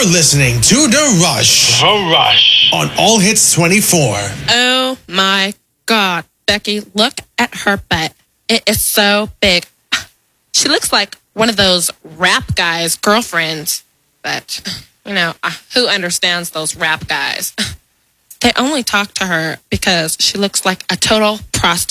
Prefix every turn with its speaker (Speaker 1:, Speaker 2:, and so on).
Speaker 1: You're listening to The Rush.
Speaker 2: The Rush.
Speaker 1: On All Hits 24.
Speaker 3: Oh my God, Becky, look at her butt. It is so big. She looks like one of those rap guys' girlfriends. But, who understands those rap guys? They only talk to her because she looks like a total prostitute.